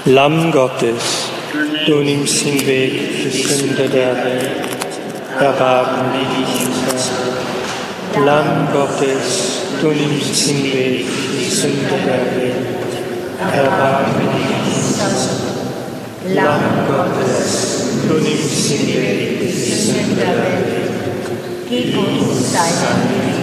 Lamm Gottes, du nimmst hinweg die Sünde der Welt, erbarme dich unser. Lamm Gottes, du nimmst hinweg die Sünde der Welt, erbarme dich unser. Lamm Gottes, du nimmst hinweg die Sünde der Welt, gib uns deinen Willen.